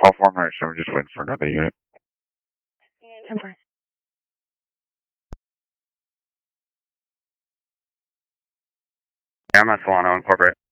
All 400, so we're just waiting for another unit. Yeah, I'm at Solano, incorporate.